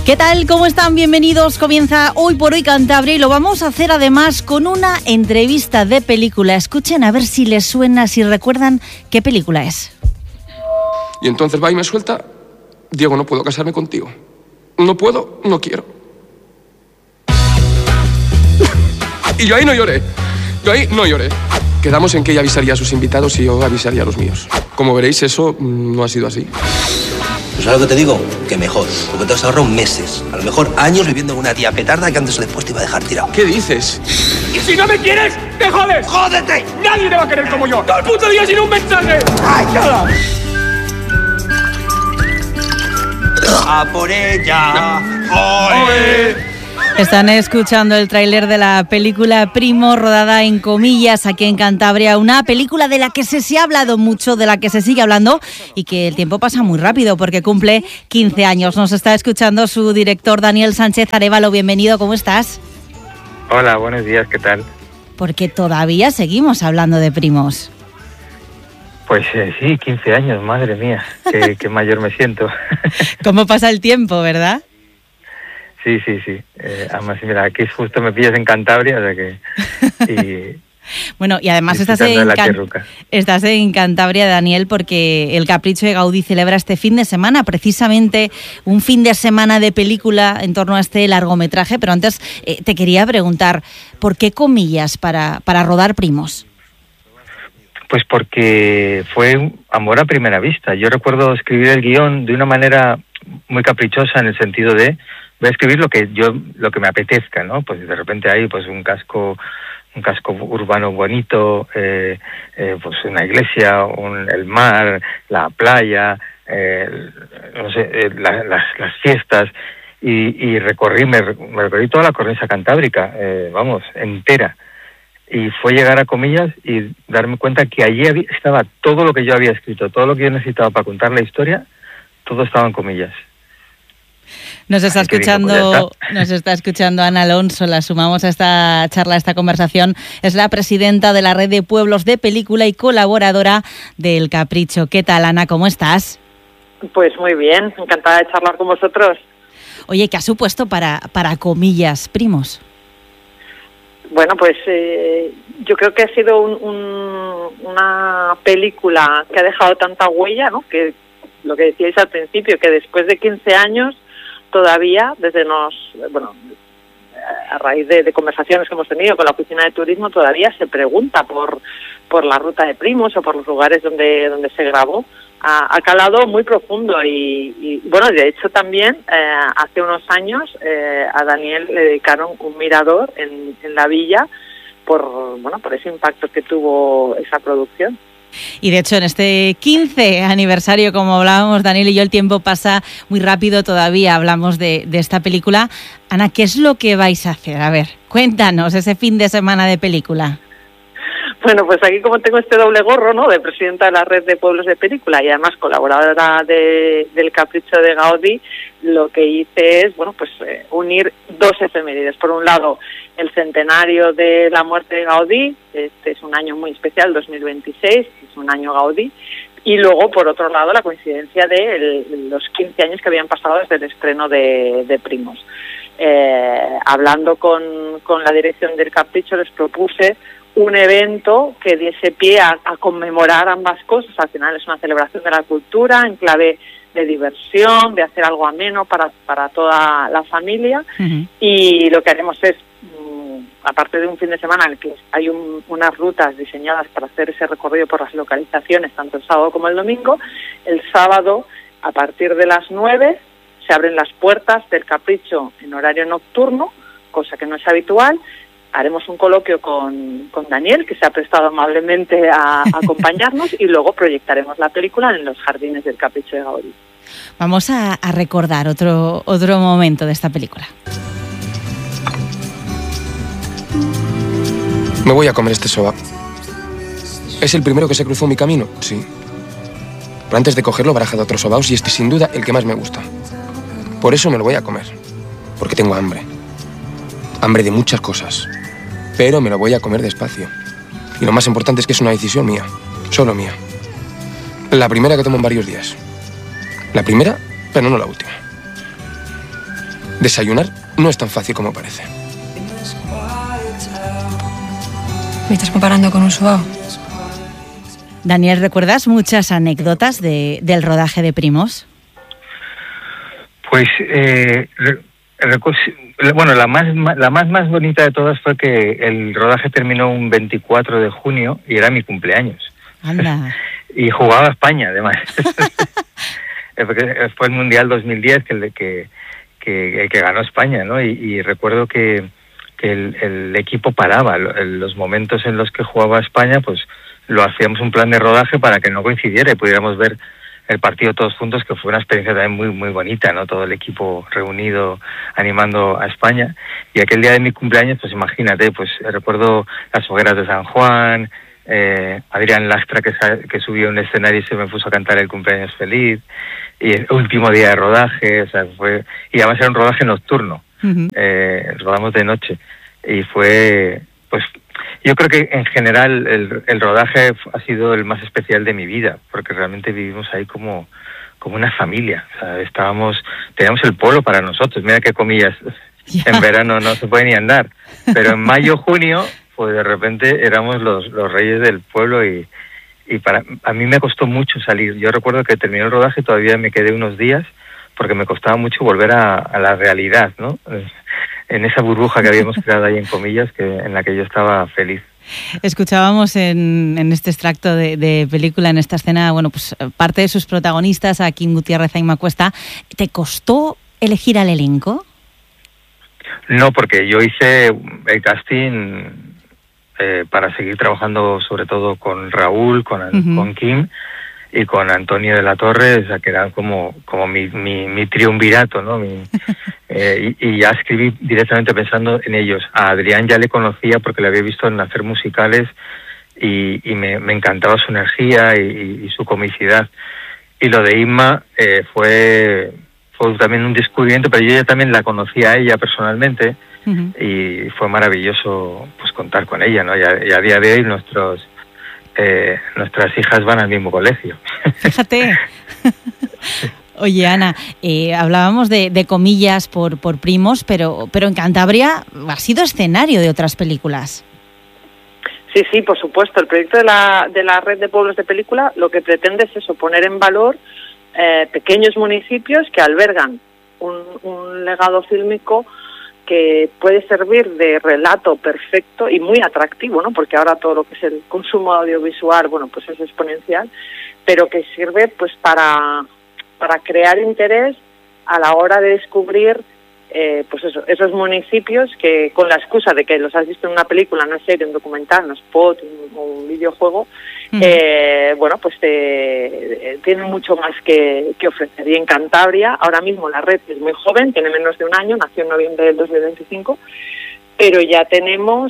¿Qué tal? ¿Cómo están? Bienvenidos. Comienza Hoy por Hoy Cantabria y lo vamos a hacer además con una entrevista de película. Escuchen a ver si les suena, si recuerdan qué película es. Y entonces va y me suelta: Diego, no puedo casarme contigo. No puedo, no quiero. Y yo ahí no lloré. Quedamos en que ella avisaría a sus invitados y yo avisaría a los míos. Como veréis, eso no ha sido así. Pues ¿sabes lo que te digo? Que mejor, porque te has ahorrado meses, a lo mejor años viviendo con una tía petarda que antes o después te iba a dejar tirado. ¿Qué dices? Y si no me quieres, te jodes. ¡Jódete! Nadie te va a querer como yo. Todo el puto día sin un mensaje. ¡Ay, nada! ¡A por ella! ¡Oye! Están escuchando el tráiler de la película Primo, rodada en comillas aquí en Cantabria, una película de la que se ha hablado mucho, de la que se sigue hablando y que el tiempo pasa muy rápido porque cumple 15 años. Nos está escuchando su director Daniel Sánchez Arévalo. Bienvenido, ¿cómo estás? Hola, buenos días, ¿qué tal? Porque todavía seguimos hablando de Primos. Pues sí, 15 años, madre mía, qué mayor me siento. ¿Cómo pasa el tiempo, verdad? Sí. Además, mira, aquí justo me pillas en Cantabria, o sea que... Bueno, y además estás en Cantabria, Daniel, porque el Capricho de Gaudí celebra este fin de semana, precisamente un fin de semana de película en torno a este largometraje. Pero antes te quería preguntar, ¿por qué comillas para rodar Primos? Pues porque fue un amor a primera vista. Yo recuerdo escribir el guión de una manera muy caprichosa, en el sentido de voy a escribir lo que me apetezca, ¿no? Pues de repente hay pues un casco urbano bonito, pues una iglesia, el mar, la playa, no sé, las fiestas, y me recorrí toda la cornisa cantábrica, entera. Y fue llegar a comillas y darme cuenta que allí estaba todo lo que yo había escrito, todo lo que yo necesitaba para contar la historia, todo estaba en comillas. Nos está escuchando Ana Alonso, la sumamos a esta charla, a esta conversación. Es la presidenta de la Red de Pueblos de Película y colaboradora del Capricho. ¿Qué tal, Ana? ¿Cómo estás? Pues muy bien, encantada de charlar con vosotros. Oye, ¿qué ha supuesto para comillas, Primos? Bueno, pues yo creo que ha sido una película que ha dejado tanta huella, ¿no? Que lo que decíais al principio, que después de 15 años todavía, a raíz de conversaciones que hemos tenido con la Oficina de Turismo, todavía se pregunta por la ruta de Primos o por los lugares donde se grabó. Ha calado muy profundo y de hecho también hace unos años a Daniel le dedicaron un mirador en la villa por ese impacto que tuvo esa producción. Y de hecho en este 15 aniversario, como hablábamos Daniel y yo, el tiempo pasa muy rápido, todavía hablamos de esta película. Ana, ¿qué es lo que vais a hacer? A ver, cuéntanos ese fin de semana de película. Bueno, pues aquí como tengo este doble gorro, ¿no?, de presidenta de la Red de Pueblos de Película y además colaboradora del Capricho de Gaudí, lo que hice es, unir dos efemérides. Por un lado, el centenario de la muerte de Gaudí, este es un año muy especial, 2026, es un año Gaudí, y luego, por otro lado, la coincidencia de los 15 años que habían pasado desde el estreno de Primos. Hablando con la dirección del Capricho, les propuse un evento que diese pie a conmemorar ambas cosas. Al final es una celebración de la cultura en clave de diversión, de hacer algo ameno para toda la familia. Uh-huh. Y lo que haremos es, aparte de un fin de semana en el que hay unas rutas diseñadas para hacer ese recorrido por las localizaciones, tanto el sábado como el domingo, el sábado a partir de las 9 se abren las puertas del Capricho en horario nocturno, cosa que no es habitual. Haremos un coloquio con Daniel, que se ha prestado amablemente a acompañarnos, y luego proyectaremos la película en los jardines del Capricho de Gaudí. Vamos a recordar otro momento de esta película. Me voy a comer este soba. ¿Es el primero que se cruzó mi camino? Sí. Pero antes de cogerlo he barajado otros sobaos y este sin duda el que más me gusta. Por eso me lo voy a comer. Porque tengo hambre. Hambre de muchas cosas. Pero me lo voy a comer despacio. Y lo más importante es que es una decisión mía. Solo mía. La primera que tomo en varios días. La primera, pero no la última. Desayunar no es tan fácil como parece. ¿Me estás comparando con un Suao? Daniel, ¿recuerdas muchas anécdotas del rodaje de Primos? Pues, bueno, la más bonita de todas fue que el rodaje terminó un 24 de junio y era mi cumpleaños. Anda. Y jugaba España, además. Fue el Mundial 2010 que ganó España, ¿no? Y recuerdo que el equipo paraba. Los momentos en los que jugaba España, pues lo hacíamos un plan de rodaje para que no coincidiera y pudiéramos ver el partido todos juntos, que fue una experiencia también muy muy bonita, ¿no? Todo el equipo reunido animando a España. Y aquel día de mi cumpleaños, pues imagínate, pues recuerdo las hogueras de San Juan, Adrián Lastra que subió a un escenario y se me puso a cantar el cumpleaños feliz, y el último día de rodaje, o sea, y además era un rodaje nocturno. Uh-huh. Rodamos de noche y fue, pues yo creo que en general el rodaje ha sido el más especial de mi vida, porque realmente vivimos ahí como una familia. O sea, teníamos el pueblo para nosotros. Mira qué comillas, en verano no se puede ni andar, pero en mayo, junio, pues de repente éramos los reyes del pueblo y a mí me costó mucho salir. Yo recuerdo que terminó el rodaje y todavía me quedé unos días porque me costaba mucho volver a la realidad, ¿no? En esa burbuja que habíamos creado ahí en comillas, en la que yo estaba feliz. Escuchábamos en este extracto de película, en esta escena, bueno, pues parte de sus protagonistas, a Kim Gutiérrez y Inma Cuesta. ¿Te costó elegir al elenco? No, porque yo hice el casting para seguir trabajando sobre todo con Raúl, con Kim y con Antonio de la Torre, o sea, que era como mi triunvirato, ¿no? Y ya escribí directamente pensando en ellos. A Adrián ya le conocía porque le había visto en hacer musicales y me encantaba su energía y su comicidad. Y lo de Inma fue también un descubrimiento, pero yo ya también la conocía a ella personalmente. Uh-huh. Y fue maravilloso pues contar con ella, ¿no? Y a día de hoy nuestras hijas van al mismo colegio. Fíjate. Oye, Ana, hablábamos de comillas por Primos, pero en Cantabria ha sido escenario de otras películas. Sí, por supuesto. El proyecto de la Red de Pueblos de Película lo que pretende es eso, poner en valor pequeños municipios que albergan un legado fílmico que puede servir de relato perfecto y muy atractivo, ¿no? Porque ahora todo lo que es el consumo audiovisual, bueno, pues es exponencial, pero que sirve pues para crear interés a la hora de descubrir pues esos municipios que, con la excusa de que los has visto en una película, una serie, un documental, un spot, un videojuego, bueno, pues tienen mucho más que ofrecer. Y en Cantabria, ahora mismo la red es muy joven, tiene menos de un año, nació en noviembre del 2025, pero ya tenemos,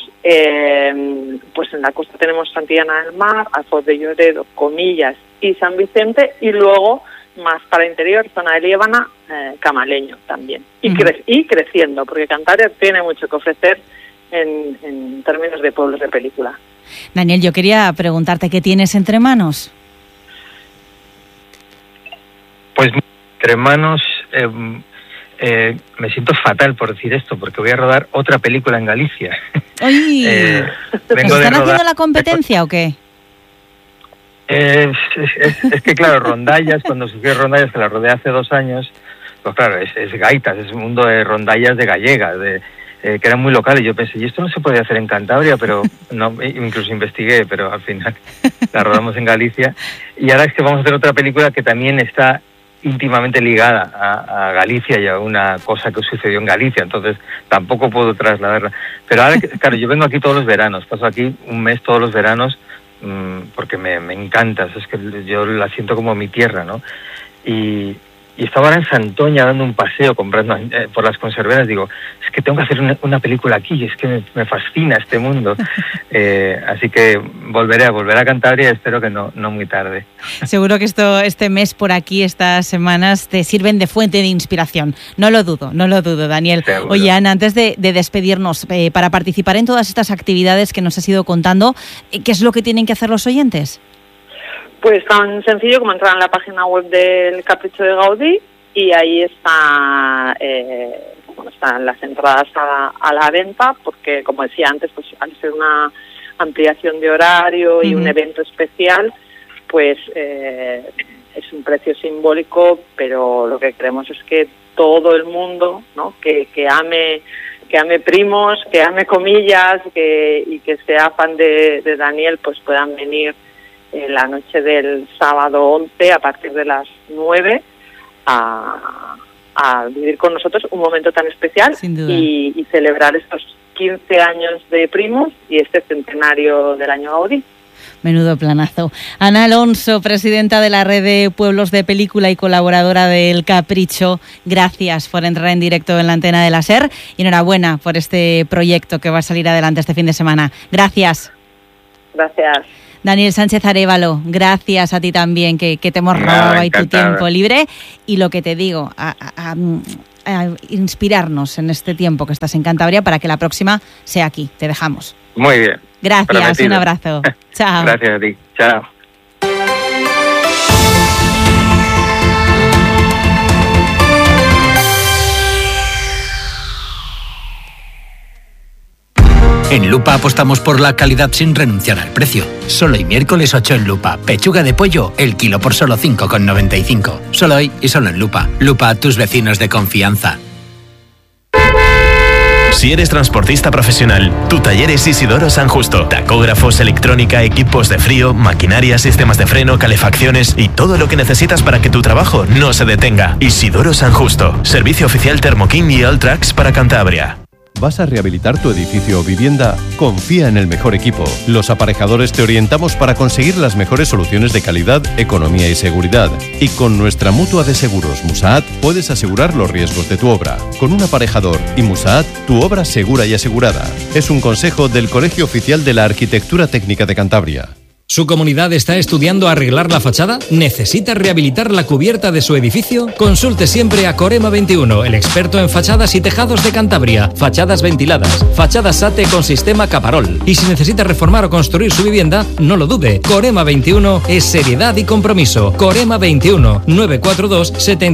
pues en la costa tenemos Santillana del Mar, Alfoz de Llorero, Comillas y San Vicente, y luego más para interior, zona de Liébana, Camaleño también. Y creciendo, porque Cantabria tiene mucho que ofrecer en términos de pueblos de película. Daniel, yo quería preguntarte, ¿qué tienes entre manos? Pues entre manos me siento fatal por decir esto, porque voy a rodar otra película en Galicia. ¡Ay! ¿Están haciendo la competencia o qué? Es que claro, Rondallas, cuando surgió Rondallas, que la rodé hace 2 años, pues claro, es gaitas, es un mundo de rondallas de gallegas, que eran muy locales. Yo pensé, y esto no se puede hacer en Cantabria, pero no, incluso investigué, pero al final la rodamos en Galicia. Y ahora es que vamos a hacer otra película que también está íntimamente ligada a Galicia y a una cosa que sucedió en Galicia, entonces tampoco puedo trasladarla. Pero ahora, claro, yo vengo aquí todos los veranos, paso aquí un mes todos los veranos, porque me encanta, es que yo la siento como mi tierra, ¿no? Y estaba ahora en Santoña dando un paseo comprando por las conserveras, digo, es que tengo que hacer una película aquí, es que me fascina este mundo. Así que volveré a Cantabria, espero que no muy tarde. Seguro que este mes por aquí, estas semanas, te sirven de fuente de inspiración. No lo dudo, Daniel. Seguro. Oye, Ana, antes de despedirnos, para participar en todas estas actividades que nos has ido contando, ¿qué es lo que tienen que hacer los oyentes? Pues tan sencillo como entrar en la página web del Capricho de Gaudí y ahí está bueno, están las entradas a la venta, porque como decía antes, pues al ser una ampliación de horario y un evento especial, pues es un precio simbólico, pero lo que queremos es que todo el mundo, ¿no?, que ame Primos, que ame Comillas, y que sea fan de Daniel, pues puedan venir la noche del sábado 11 a partir de las 9 a vivir con nosotros un momento tan especial y celebrar estos 15 años de Primos y este centenario del año Gaudí. Menudo planazo. Ana Alonso, presidenta de la Red de Pueblos de Película y colaboradora del Capricho, gracias por entrar en directo en la antena de la SER y enhorabuena por este proyecto que va a salir adelante este fin de semana. Gracias. Gracias. Daniel Sánchez Arévalo, gracias a ti también, que te hemos robado ahí tu tiempo libre. Y lo que te digo, a inspirarnos en este tiempo que estás en Cantabria para que la próxima sea aquí. Te dejamos. Muy bien. Gracias, prometido. Un abrazo. Chao. Gracias a ti. Chao. En Lupa apostamos por la calidad sin renunciar al precio. Solo hoy miércoles 8 en Lupa. Pechuga de pollo, el kilo por solo 5,95. Solo hoy y solo en Lupa. Lupa, tus vecinos de confianza. Si eres transportista profesional, tu taller es Isidoro San Justo. Tacógrafos, electrónica, equipos de frío, maquinaria, sistemas de freno, calefacciones y todo lo que necesitas para que tu trabajo no se detenga. Isidoro San Justo. Servicio oficial Thermoking y Alltrax para Cantabria. ¿Vas a rehabilitar tu edificio o vivienda? Confía en el mejor equipo. Los aparejadores te orientamos para conseguir las mejores soluciones de calidad, economía y seguridad. Y con nuestra mutua de seguros Musaat puedes asegurar los riesgos de tu obra. Con un aparejador y Musaat, tu obra segura y asegurada. Es un consejo del Colegio Oficial de la Arquitectura Técnica de Cantabria. ¿Su comunidad está estudiando arreglar la fachada? ¿Necesita rehabilitar la cubierta de su edificio? Consulte siempre a Corema 21, el experto en fachadas y tejados de Cantabria. Fachadas ventiladas, fachadas SATE con sistema Caparol. Y si necesita reformar o construir su vivienda, no lo dude. Corema 21 es seriedad y compromiso. Corema 21 942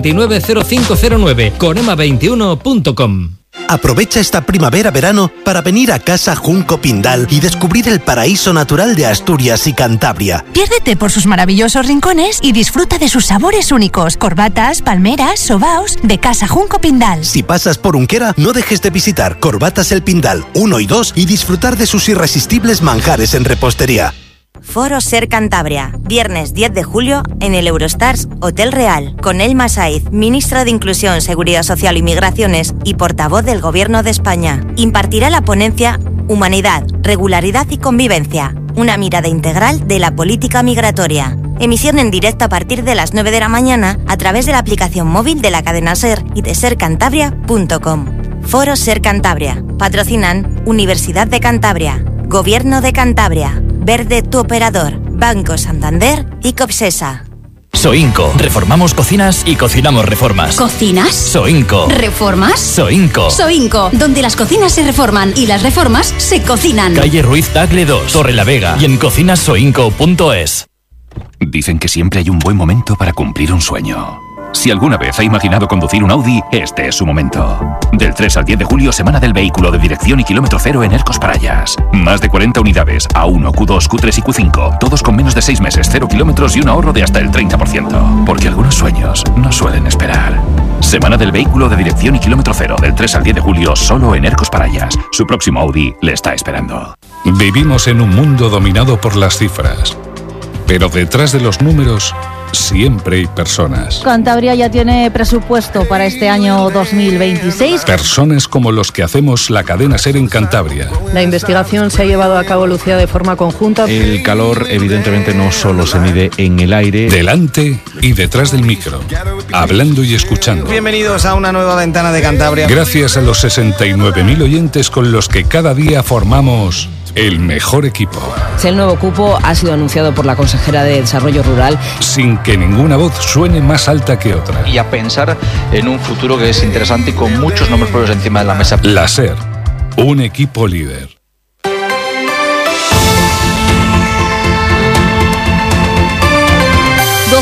790509. Corema21.com. Aprovecha esta primavera-verano para venir a Casa Junco Pindal y descubrir el paraíso natural de Asturias y Cantabria. Piérdete por sus maravillosos rincones y disfruta de sus sabores únicos. Corbatas, palmeras, sobaos de Casa Junco Pindal. Si pasas por Unquera, no dejes de visitar Corbatas el Pindal 1 y 2 y disfrutar de sus irresistibles manjares en repostería. Foro Ser Cantabria, viernes 10 de julio en el Eurostars Hotel Real, con Elma Saiz, ministra de Inclusión, Seguridad Social y Migraciones y portavoz del Gobierno de España. Impartirá la ponencia Humanidad, Regularidad y Convivencia, una mirada integral de la política migratoria. Emisión en directo a partir de las 9 de la mañana a través de la aplicación móvil de la cadena SER y de sercantabria.com. Foro Ser Cantabria. Patrocinan Universidad de Cantabria, Gobierno de Cantabria, Verde tu operador, Banco Santander y Copsesa. Soinco. Reformamos cocinas y cocinamos reformas. ¿Cocinas? Soinco. ¿Reformas? Soinco. Soinco, donde las cocinas se reforman y las reformas se cocinan. Calle Ruiz Tagle 2, Torre la Vega y en cocinasoinco.es. Dicen que siempre hay un buen momento para cumplir un sueño. Si alguna vez ha imaginado conducir un Audi, este es su momento. Del 3 al 10 de julio, semana del vehículo de dirección y kilómetro cero en Ercos Parayas. Más de 40 unidades, A1, Q2, Q3 y Q5. Todos con menos de 6 meses, 0 kilómetros y un ahorro de hasta el 30%. Porque algunos sueños no suelen esperar. Semana del vehículo de dirección y kilómetro cero, del 3 al 10 de julio, solo en Ercos Parayas. Su próximo Audi le está esperando. Vivimos en un mundo dominado por las cifras. Pero detrás de los números siempre hay personas. Cantabria ya tiene presupuesto para este año 2026. Personas como los que hacemos la cadena SER en Cantabria. La investigación se ha llevado a cabo, Lucía, de forma conjunta. El calor evidentemente no solo se mide en el aire. Delante y detrás del micro, hablando y escuchando. Bienvenidos a una nueva ventana de Cantabria. Gracias a los 69.000 oyentes con los que cada día formamos el mejor equipo. El nuevo cupo ha sido anunciado por la consejera de Desarrollo Rural. Sin que ninguna voz suene más alta que otra. Y a pensar en un futuro que es interesante y con muchos nombres propios encima de la mesa. La SER, un equipo líder.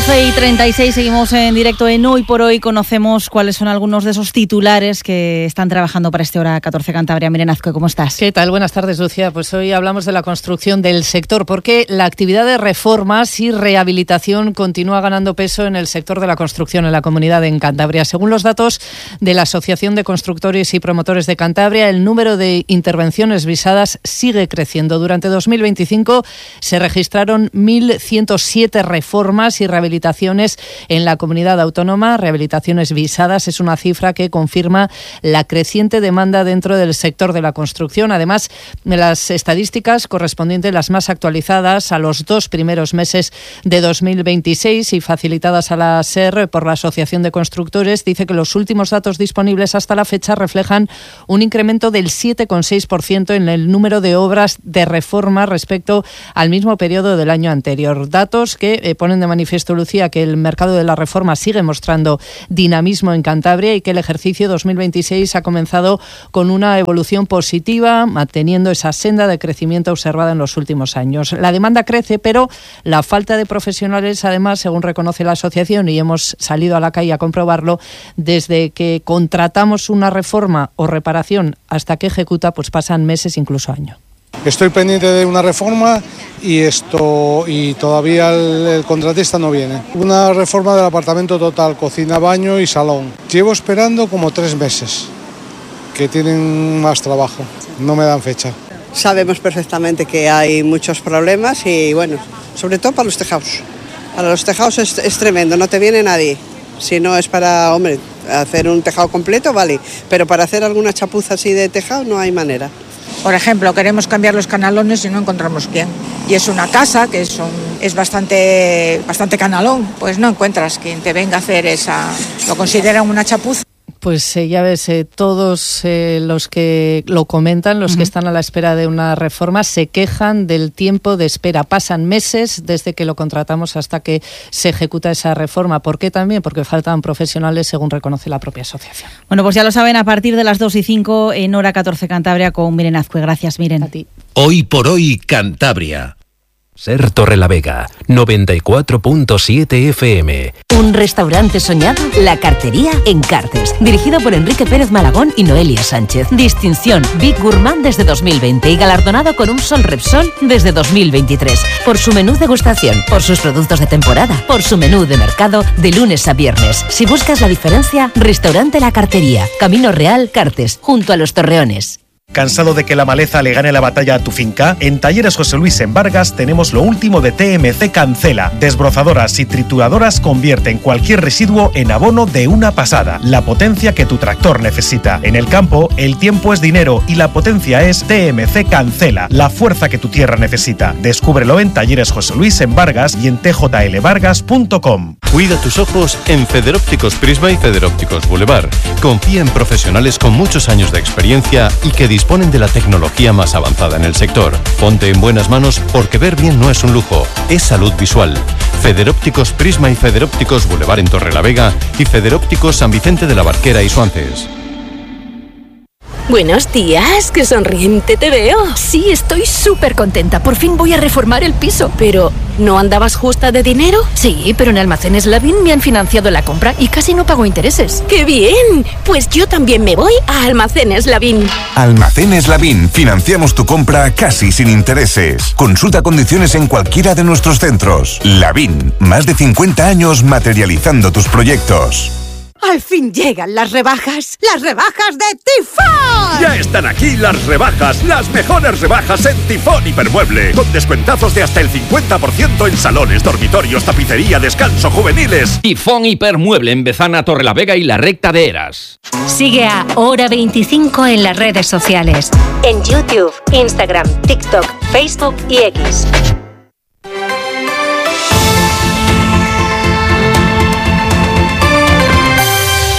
12:36, seguimos en directo en Hoy por Hoy. Conocemos cuáles son algunos de esos titulares que están trabajando para este Hora 14 Cantabria. Miren Azcue, ¿cómo estás? ¿Qué tal? Buenas tardes, Lucía. Pues hoy hablamos de la construcción del sector, porque la actividad de reformas y rehabilitación continúa ganando peso en el sector de la construcción en la comunidad en Cantabria. Según los datos de la Asociación de Constructores y Promotores de Cantabria, el número de intervenciones visadas sigue creciendo. Durante 2025 se registraron 1.107 reformas y rehabilitaciones en la comunidad autónoma. Rehabilitaciones visadas es una cifra que confirma la creciente demanda dentro del sector de la construcción. Además, las estadísticas correspondientes, las más actualizadas a los 2 primeros meses de 2026 y facilitadas a la SER por la Asociación de Constructores, dice que los últimos datos disponibles hasta la fecha reflejan un incremento del 7,6% en el número de obras de reforma respecto al mismo periodo del año anterior. Datos que ponen de manifiesto, Lucía, que el mercado de la reforma sigue mostrando dinamismo en Cantabria y que el ejercicio 2026 ha comenzado con una evolución positiva, manteniendo esa senda de crecimiento observada en los últimos años. La demanda crece, pero la falta de profesionales, además, según reconoce la asociación, y hemos salido a la calle a comprobarlo, desde que contratamos una reforma o reparación hasta que ejecuta, pues pasan meses, incluso años. Estoy pendiente de una reforma y todavía el contratista no viene. Una reforma del apartamento total, cocina, baño y salón. Llevo esperando como 3 meses, que tienen más trabajo. No me dan fecha. Sabemos perfectamente que hay muchos problemas y bueno, sobre todo para los tejados. Para los tejados es tremendo, no te viene nadie. Si no es para, hacer un tejado completo, vale, pero para hacer alguna chapuza así de tejado no hay manera. Por ejemplo, queremos cambiar los canalones y no encontramos quién. Y es una casa que es bastante canalón, pues no encuentras quien te venga a hacer lo consideran una chapuza. Pues ya ves, todos los que lo comentan, los que están a la espera de una reforma, se quejan del tiempo de espera. Pasan meses desde que lo contratamos hasta que se ejecuta esa reforma. ¿Por qué también? Porque faltan profesionales, según reconoce la propia asociación. Bueno, pues ya lo saben, a partir de las 2:05 en Hora 14 Cantabria con Miren Azcue. Gracias, Miren. A ti. Hoy por Hoy Cantabria. Ser Torrelavega, 94.7 FM. Un restaurante soñado, La Cartería en Cartes. Dirigido por Enrique Pérez Malagón y Noelia Sánchez. Distinción Big Gourmand desde 2020 y galardonado con un Sol Repsol desde 2023. Por su menú degustación, por sus productos de temporada, por su menú de mercado de lunes a viernes. Si buscas la diferencia, Restaurante La Cartería, Camino Real, Cartes, junto a los Torreones. ¿Cansado de que la maleza le gane la batalla a tu finca? En Talleres José Luis en Vargas tenemos lo último de TMC Cancela. Desbrozadoras y trituradoras convierten cualquier residuo en abono de una pasada. La potencia que tu tractor necesita. En el campo, el tiempo es dinero y la potencia es TMC Cancela. La fuerza que tu tierra necesita. Descúbrelo en Talleres José Luis en Vargas y en tjlvargas.com. Cuida tus ojos en Federópticos Prisma y Federópticos Boulevard. Confía en profesionales con muchos años de experiencia y que disponen de la tecnología más avanzada en el sector. Ponte en buenas manos porque ver bien no es un lujo, es salud visual. Federópticos Prisma y Federópticos Boulevard en Torrelavega y Federópticos San Vicente de la Barquera y Suances. Buenos días, qué sonriente te veo. Sí, estoy súper contenta. Por fin voy a reformar el piso. Pero, ¿no andabas justa de dinero? Sí, pero en Almacenes Lavín me han financiado la compra y casi no pago intereses. ¡Qué bien! Pues yo también me voy a Almacenes Lavín. Almacenes Lavín. Financiamos tu compra casi sin intereses. Consulta condiciones en cualquiera de nuestros centros. Lavín. Más de 50 años materializando tus proyectos. Al fin llegan las rebajas de Tifón. Ya están aquí las rebajas, las mejores rebajas en Tifón Hipermueble, con descuentazos de hasta el 50% en salones, dormitorios, tapicería, descanso, juveniles. Tifón Hipermueble en Bezana, Torrelavega y la Recta de Eras. Sigue a Hora 25 en las redes sociales, en YouTube, Instagram, TikTok, Facebook y X.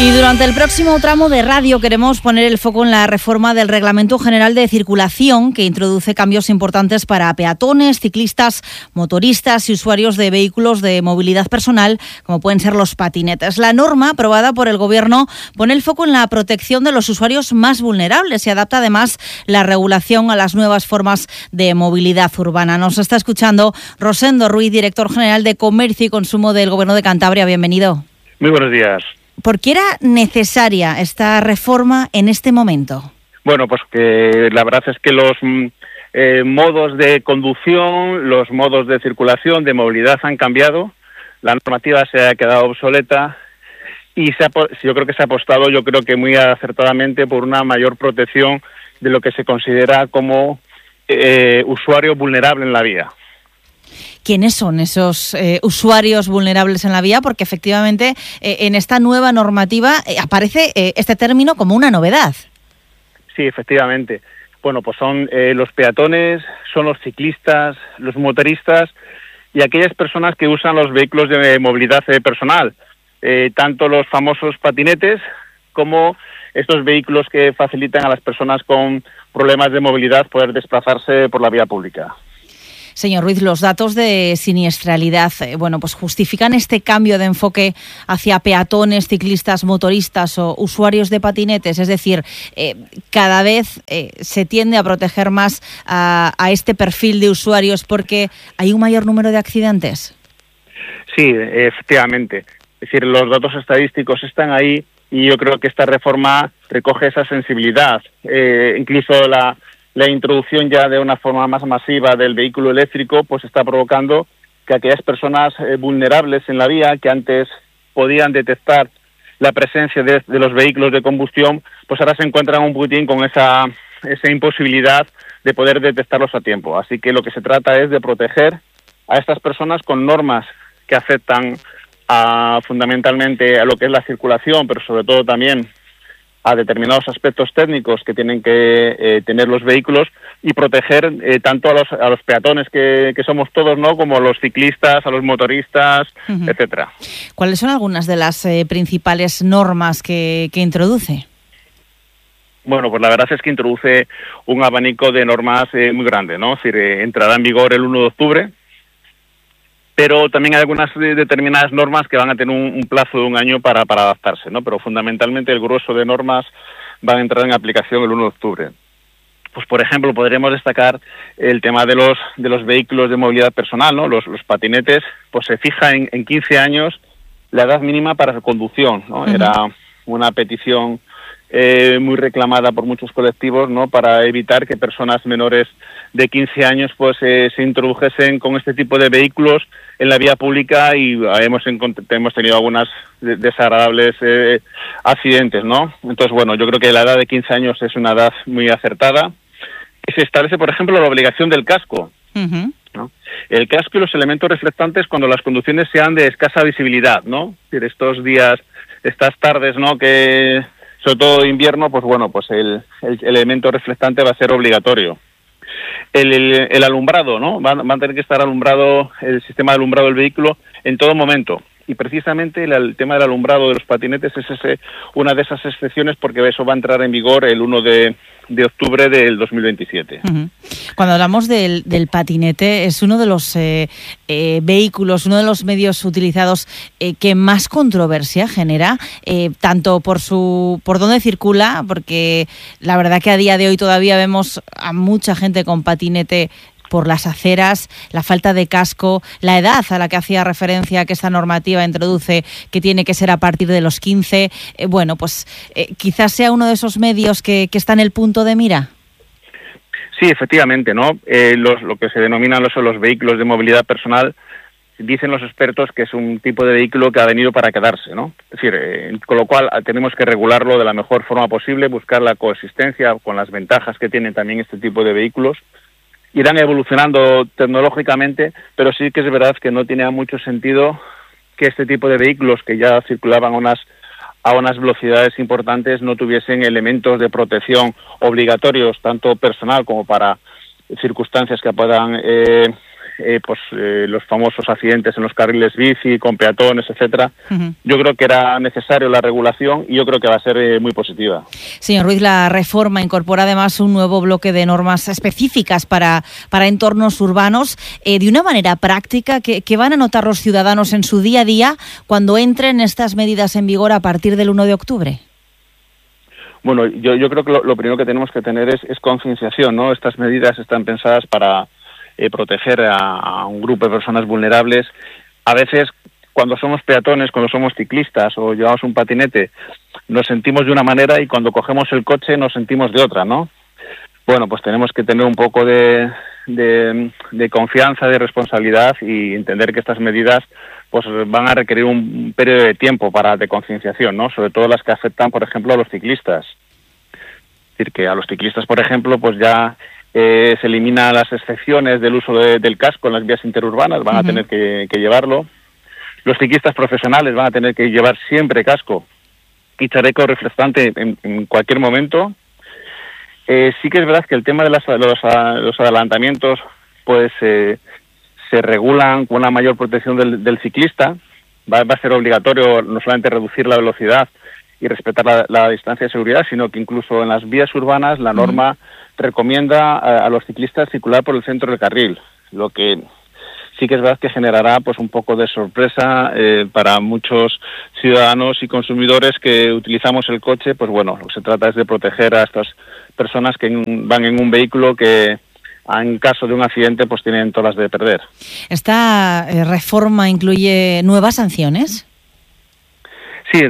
Y durante el próximo tramo de radio queremos poner el foco en la reforma del Reglamento General de Circulación, que introduce cambios importantes para peatones, ciclistas, motoristas y usuarios de vehículos de movilidad personal, como pueden ser los patinetes. La norma, aprobada por el Gobierno, pone el foco en la protección de los usuarios más vulnerables y adapta además la regulación a las nuevas formas de movilidad urbana. Nos está escuchando Rosendo Ruiz, director general de Comercio y Consumo del Gobierno de Cantabria. Bienvenido. Muy buenos días. ¿Por qué era necesaria esta reforma en este momento? Bueno, pues que la verdad es que los modos de conducción, los modos de circulación, de movilidad han cambiado, la normativa se ha quedado obsoleta y yo creo que se ha apostado, muy acertadamente por una mayor protección de lo que se considera como usuario vulnerable en la vía. ¿Quiénes son esos usuarios vulnerables en la vía? Porque efectivamente en esta nueva normativa aparece este término como una novedad. Sí, efectivamente. Bueno, pues son los peatones, son los ciclistas, los motoristas y aquellas personas que usan los vehículos de movilidad personal, tanto los famosos patinetes como estos vehículos que facilitan a las personas con problemas de movilidad poder desplazarse por la vía pública. Señor Ruiz, los datos de siniestralidad, pues justifican este cambio de enfoque hacia peatones, ciclistas, motoristas o usuarios de patinetes. Es decir, cada vez se tiende a proteger más a este perfil de usuarios porque hay un mayor número de accidentes. Sí, efectivamente. Es decir, los datos estadísticos están ahí y yo creo que esta reforma recoge esa sensibilidad. Incluso la introducción ya de una forma más masiva del vehículo eléctrico pues está provocando que aquellas personas vulnerables en la vía que antes podían detectar la presencia de los vehículos de combustión, pues ahora se encuentran un poquitín con esa imposibilidad de poder detectarlos a tiempo. Así que lo que se trata es de proteger a estas personas con normas que afectan fundamentalmente a lo que es la circulación, pero sobre todo también a determinados aspectos técnicos que tienen que tener los vehículos y proteger tanto a los peatones que somos todos, ¿no?, como a los ciclistas, a los motoristas, etcétera. ¿Cuáles son algunas de las principales normas que introduce? Bueno, pues la verdad es que introduce un abanico de normas muy grande, ¿no? Es decir, entrará en vigor el 1 de octubre, pero también hay algunas determinadas normas que van a tener un plazo de un año para adaptarse, ¿no? Pero fundamentalmente el grueso de normas van a entrar en aplicación el 1 de octubre. Pues por ejemplo, podríamos destacar el tema de los vehículos de movilidad personal, ¿no? Los patinetes, pues se fija en 15 años la edad mínima para conducción, ¿no? Era una petición muy reclamada por muchos colectivos, ¿no?, para evitar que personas menores de 15 años pues se introdujesen con este tipo de vehículos en la vía pública y hemos tenido algunas desagradables accidentes, ¿no? Entonces, bueno, yo creo que la edad de 15 años es una edad muy acertada. Y se establece, por ejemplo, la obligación del casco, ¿no? El casco y los elementos reflectantes cuando las conducciones sean de escasa visibilidad, ¿no? Es decir, estos días, estas tardes, ¿no?, que sobre todo invierno, pues bueno, pues el elemento reflectante va a ser obligatorio. El alumbrado, ¿no? Va a tener que estar alumbrado, el sistema de alumbrado del vehículo en todo momento. Y precisamente el tema del alumbrado de los patinetes es una de esas excepciones porque eso va a entrar en vigor el 1 de octubre del 2027. Cuando hablamos del patinete, es uno de los vehículos, uno de los medios utilizados que más controversia genera, tanto por dónde circula, porque la verdad que a día de hoy todavía vemos a mucha gente con patinete por las aceras, la falta de casco, la edad a la que hacía referencia que esta normativa introduce, que tiene que ser a partir de los 15, quizás sea uno de esos medios que está en el punto de mira. Sí, efectivamente, ¿no? Lo que se denominan los vehículos de movilidad personal, dicen los expertos que es un tipo de vehículo que ha venido para quedarse, ¿no? Es decir, con lo cual tenemos que regularlo de la mejor forma posible, buscar la coexistencia con las ventajas que tienen también este tipo de vehículos. Irán evolucionando tecnológicamente, pero sí que es verdad que no tenía mucho sentido que este tipo de vehículos que ya circulaban a unas velocidades importantes no tuviesen elementos de protección obligatorios, tanto personal como para circunstancias que puedan los famosos accidentes en los carriles bici, con peatones, etcétera. Yo creo que era necesario la regulación y yo creo que va a ser muy positiva. Señor Ruiz, la reforma incorpora además un nuevo bloque de normas específicas para entornos urbanos. De una manera práctica, ¿qué van a notar los ciudadanos en su día a día cuando entren estas medidas en vigor a partir del 1 de octubre? Bueno, yo creo que lo primero que tenemos que tener es concienciación, ¿no? Estas medidas están pensadas para proteger a un grupo de personas vulnerables. A veces, cuando somos peatones, cuando somos ciclistas o llevamos un patinete, nos sentimos de una manera y cuando cogemos el coche nos sentimos de otra, ¿no? Bueno, pues tenemos que tener un poco de confianza, de responsabilidad y entender que estas medidas pues van a requerir un periodo de tiempo de concienciación, ¿no? Sobre todo las que afectan, por ejemplo, a los ciclistas. Es decir, que a los ciclistas, por ejemplo, pues ya se eliminan las excepciones del uso del casco en las vías interurbanas, van a tener que llevarlo. Los ciclistas profesionales van a tener que llevar siempre casco y chaleco reflectante en cualquier momento. Sí que es verdad que el tema de los adelantamientos pues se regulan con una mayor protección del ciclista. Va a ser obligatorio no solamente reducir la velocidad y respetar la distancia de seguridad, sino que incluso en las vías urbanas la norma recomienda a los ciclistas circular por el centro del carril, lo que sí que es verdad que generará pues un poco de sorpresa para muchos ciudadanos y consumidores que utilizamos el coche. Pues bueno, lo que se trata es de proteger a estas personas que van en un vehículo que en caso de un accidente pues tienen todas las de perder. ¿Esta reforma incluye nuevas sanciones? Sí,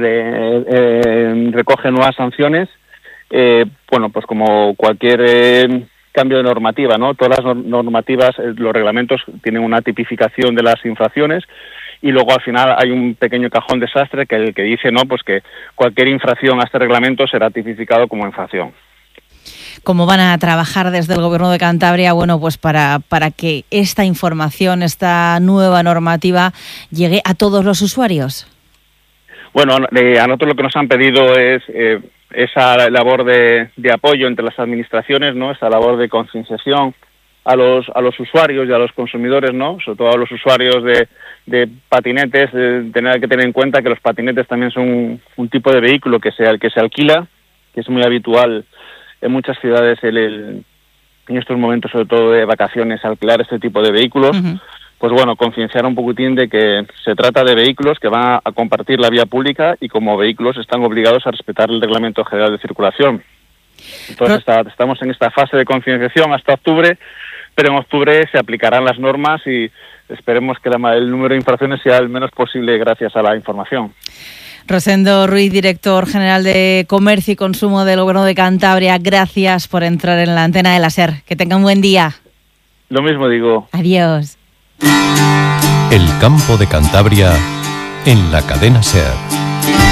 recoge nuevas sanciones. Bueno, pues como cualquier cambio de normativa, ¿no? Todas las normativas, los reglamentos tienen una tipificación de las infracciones y luego al final hay un pequeño cajón desastre que dice, ¿no? Pues que cualquier infracción a este reglamento será tipificado como infracción. ¿Cómo van a trabajar desde el Gobierno de Cantabria, bueno, pues para que esta información, esta nueva normativa llegue a todos los usuarios? Bueno, a nosotros lo que nos han pedido es esa labor de apoyo entre las administraciones, ¿no? Esa labor de concienciación a los usuarios y a los consumidores, ¿no? Sobre todo a los usuarios de patinetes, tener que tener en cuenta que los patinetes también son un tipo de vehículo que se alquila, que es muy habitual en muchas ciudades en estos momentos, sobre todo de vacaciones, alquilar este tipo de vehículos. Pues bueno, concienciar un poquitín de que se trata de vehículos que van a compartir la vía pública y como vehículos están obligados a respetar el Reglamento General de Circulación. Entonces estamos en esta fase de concienciación hasta octubre, pero en octubre se aplicarán las normas y esperemos que el número de infracciones sea el menos posible gracias a la información. Rosendo Ruiz, director general de Comercio y Consumo del Gobierno de Cantabria, gracias por entrar en la antena de la SER. Que tenga un buen día. Lo mismo digo. Adiós. El campo de Cantabria en la cadena SER.